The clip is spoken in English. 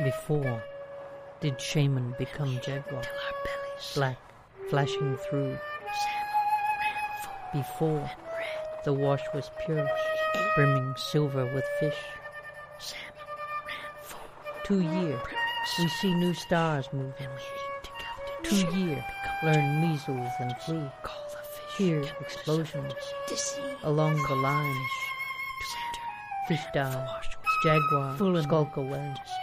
Before did shaman become jaguar, black flashing through. Before the wash was pure, brimming silver with fish. 2 year, we see new stars moving. 2 year, learn measles and flu. Hear explosions along the lines. Fish die, jaguar skulk away.